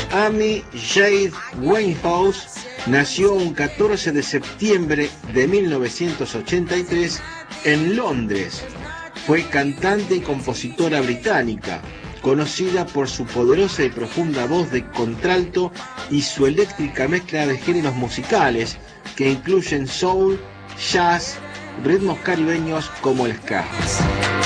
Amy Jade Winehouse nació un 14 de septiembre de 1983 en Londres. Fue cantante y compositora británica, conocida por su poderosa y profunda voz de contralto y su eléctrica mezcla de géneros musicales que incluyen soul, jazz, ritmos caribeños como el ska.